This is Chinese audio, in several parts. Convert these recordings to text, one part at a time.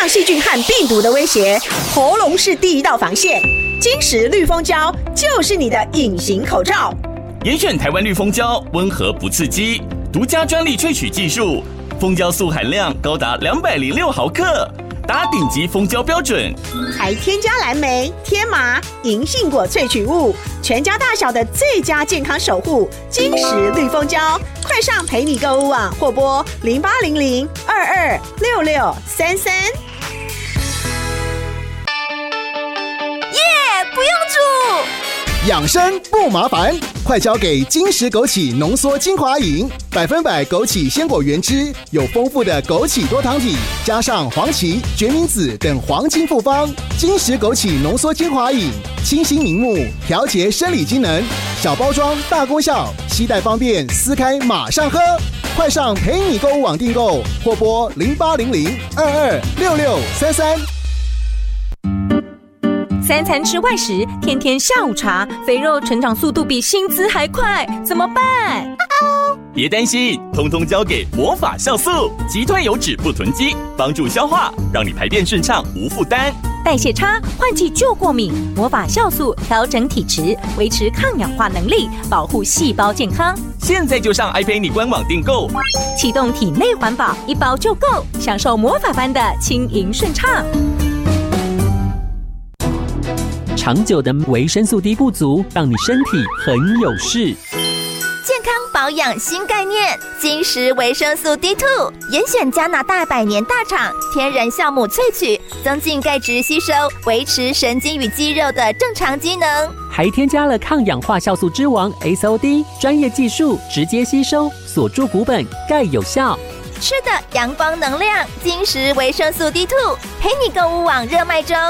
抗细菌和病毒的威胁，喉咙是第一道防线。金石绿蜂胶就是你的隐形口罩。 严选台湾绿蜂胶，温和不刺激，独家专利萃取技术，蜂胶素含量高达206毫克，达顶级蜂胶标准， 还添加蓝莓、天麻、银杏果萃取物，全家大小的最佳健康守护。金石绿蜂胶，快上陪你购物网或拨0800-226633。 不用煮， 养生不麻烦，快交给金石枸杞浓缩精华饮，100%枸杞鲜果原汁，有丰富的枸杞多糖体，加上黄芪、决明子等黄金复方。金石枸杞浓缩精华饮，清新明目，调节生理机能，小包装大功效，携带方便，撕开马上喝。快上陪你购物网订购，或拨0800-226633。 3餐吃外食，天天下午茶，肥肉成长速度比薪资还快，怎么办？ 别担心，通通交给魔法酵素，击退油脂不囤积，帮助消化，让你排便顺畅无负担。 代谢差，换季就过敏，魔法酵素调整体质，维持抗氧化能力，保护细胞健康。 现在就上爱陪你官网订购， 启动体内环保，1包就够，享受魔法般的轻盈顺畅。 长久的维生素 D 不足，让你身体很有事。 健康保养新概念，金石维生素 D2， 严选加拿大100年大厂天然酵母萃取，增进钙质吸收，维持神经与肌肉的正常机能， 还添加了抗氧化酵素之王 SOD， 专业技术直接吸收，锁住骨本，钙有效。 吃的阳光能量，金石维生素 D2， 陪你购物网热卖中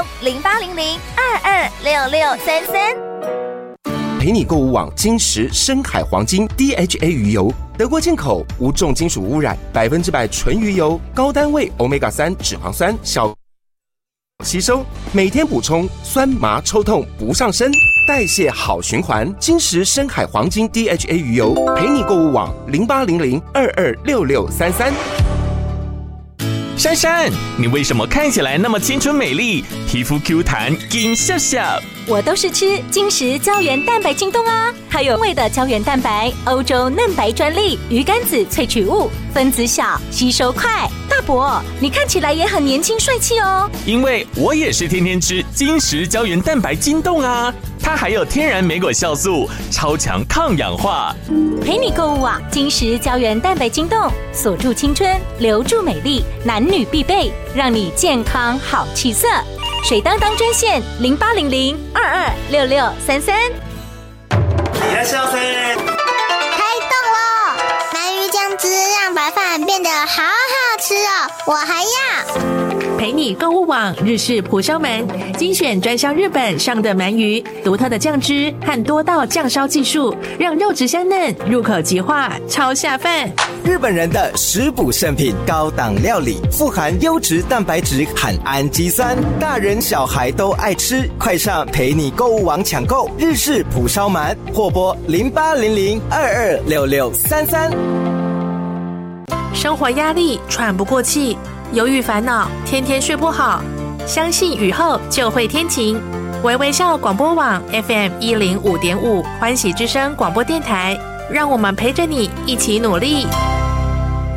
，0800-226633。 陪你购物网金石深海黄金 DHA 鱼油，德国进口，无重金属污染，100%纯鱼油，高单位 Omega-3 脂肪酸，小吸收，每天补充，酸麻抽痛不上身，代谢好循环。金石深海黄金 DHA 鱼油，陪你购物网0800-226633。 珊珊，你为什么看起来那么青春美丽，皮肤 Q 弹，紧笑笑？ 我都是吃金石胶原蛋白晶冻啊，还有味的胶原蛋白，欧洲嫩白专利，鱼肝子萃取物，分子小，吸收快。大伯，你看起来也很年轻帅气哦。 因为我也是天天吃金石胶原蛋白晶冻啊，它还有天然莓果酵素，超强抗氧化。 陪你购物网金石胶原蛋白晶冻，锁住青春，留住美丽，男女必备，让你健康好气色。水当当专线0800-226633。 いらっしゃいませ。 开动喽！鳗鱼酱汁让白饭变得好好吃哦，我还要。 陪你购物网日式蒲烧鳗，精选专销日本上的鳗鱼，独特的酱汁和多道酱烧技术，让肉质香嫩，入口即化，超下饭。 日本人的食补圣品，高档料理，富含优质蛋白质和氨基酸，大人小孩都爱吃。快上陪你购物网抢购日式蒲烧鳗，或拨0800-226633。 生活压力，喘不过气，忧郁烦恼，天天睡不好，相信雨后就会天晴。微微笑广播网 FM105.5 欢喜之声广播电台，让我们陪着你一起努力。